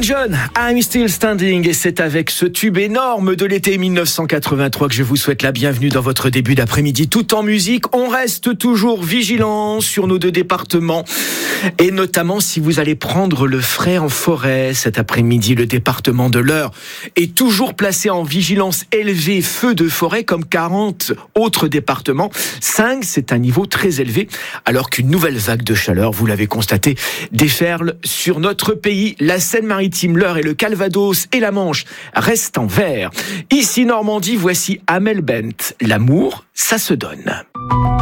John, I'm Still Standing, et c'est avec ce tube énorme de l'été 1983 que je vous souhaite la bienvenue dans votre début d'après-midi tout en musique. On reste toujours vigilant sur nos deux départements, et notamment si vous allez prendre le frais en forêt cet après-midi. Le département de l'Eure est toujours placé en vigilance élevée feu de forêt comme 40 autres départements. 5, c'est un niveau très élevé, alors qu'une nouvelle vague de chaleur, vous l'avez constaté, déferle sur notre pays. La Seine-Maritime, l'Eure et le Calvados et la Manche restent en vert. Ici Normandie, voici Amel Bent. L'amour, ça se donne.